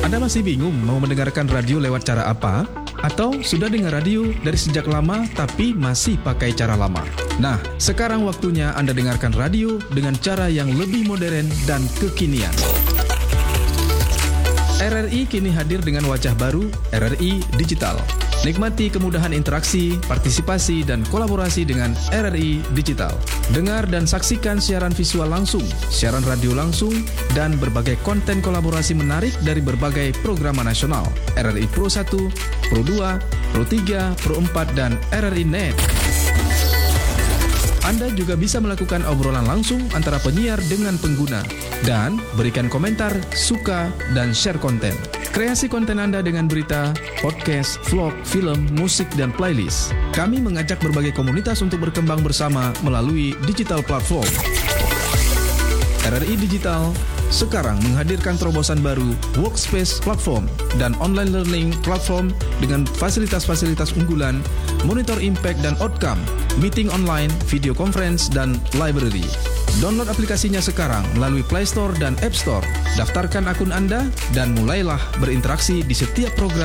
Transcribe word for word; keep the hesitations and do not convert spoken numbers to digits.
Anda masih bingung mau mendengarkan radio lewat cara apa? Atau sudah dengar radio dari sejak lama tapi masih pakai cara lama? Nah, sekarang waktunya Anda dengarkan radio dengan cara yang lebih modern dan kekinian. R R I kini hadir dengan wajah baru, R R I Digital. Nikmati kemudahan interaksi, partisipasi, dan kolaborasi dengan R R I Digital. Dengar dan saksikan siaran visual langsung, siaran radio langsung, dan berbagai konten kolaborasi menarik dari berbagai program nasional. R R I Pro satu, Pro dua, Pro tiga, Pro empat, dan R R I Net. Anda juga bisa melakukan obrolan langsung antara penyiar dengan pengguna dan berikan komentar, suka, dan share konten. Kreasi konten Anda dengan berita, podcast, vlog, film, musik, dan playlist. Kami mengajak berbagai komunitas untuk berkembang bersama melalui digital platform. R R I Digital sekarang menghadirkan terobosan baru Workspace Platform dan Online Learning Platform dengan fasilitas-fasilitas unggulan, monitor impact dan outcome, meeting online, video conference, dan library. Download aplikasinya sekarang melalui Play Store dan App Store. Daftarkan akun Anda dan mulailah berinteraksi di setiap program